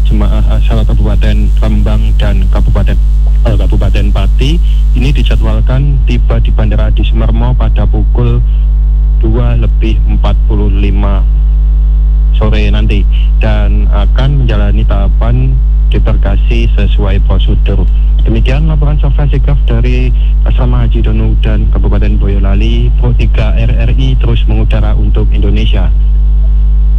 jemaah asal Kabupaten Rembang dan Kabupaten Pati ini dijadwalkan tiba di Bandara Adi Sumarmo pada pukul 2:45 sore nanti dan akan menjalani tahapan debarkasi sesuai prosedur. Demikian laporan Sofra Sigaf dari Asrama Haji Donu dan Kabupaten Boyolali. Pro 3 RRI terus mengudara untuk Indonesia.